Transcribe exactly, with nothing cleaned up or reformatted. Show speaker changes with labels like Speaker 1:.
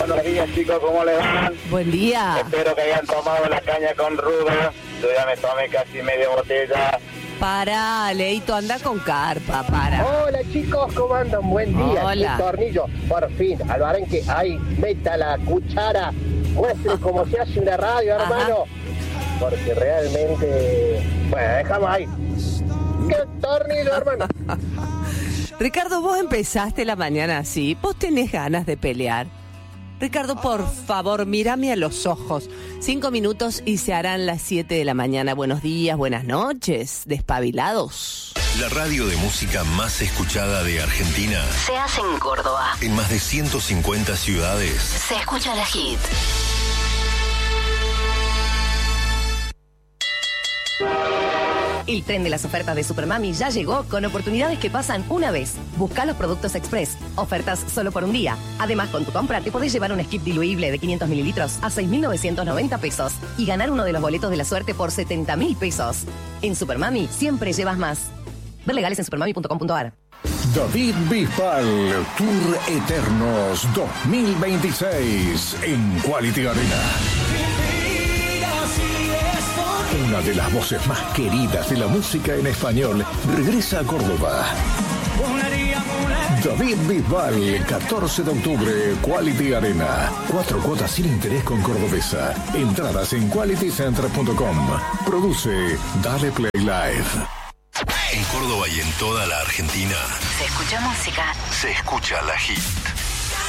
Speaker 1: Buenos días, chicos, ¿cómo les van?
Speaker 2: Buen día.
Speaker 1: Espero que hayan tomado la caña con ruda. Yo ya me tomé casi media botella.
Speaker 2: Para, Leito, anda con carpa, para.
Speaker 3: Hola, chicos, ¿cómo andan? Buen día.
Speaker 2: Hola.
Speaker 3: Un tornillo, por fin. Albarenque, ahí, meta la cuchara. Muestre cómo se hace una radio,
Speaker 2: Ajá.
Speaker 3: hermano. Porque realmente... Bueno, dejamos ahí. ¿Qué tornillo, hermano?
Speaker 2: Ricardo, vos empezaste la mañana así. ¿Vos tenés ganas de pelear? Ricardo, por favor, mírame a los ojos. Cinco minutos y se harán las siete de la mañana. Buenos días, buenas noches, despabilados.
Speaker 4: La radio de música más escuchada de Argentina
Speaker 5: Se hace en Córdoba.
Speaker 4: en más de ciento cincuenta ciudades.
Speaker 5: Se escucha la hit. El tren de las ofertas de Supermami ya llegó con oportunidades que pasan una vez. Busca los productos express. Ofertas solo por un día. Además, con tu compra te podés llevar un skip diluible de quinientos mililitros a seis mil novecientos noventa pesos y ganar uno de los boletos de la suerte por setenta mil pesos. En Supermami siempre llevas más. Ver legales en supermami punto com punto a r.
Speaker 6: David Bisbal, Tour Eternos dos mil veintiséis en Quality Arena. Una de las voces más queridas de la música en español regresa a Córdoba. David Bisbal, catorce de octubre, Quality Arena. Cuatro cuotas sin interés con Cordobesa. Entradas en quality center punto com. Produce Dale Play Live.
Speaker 4: En Córdoba y en toda la Argentina
Speaker 5: Se escucha música.
Speaker 4: se escucha la hit.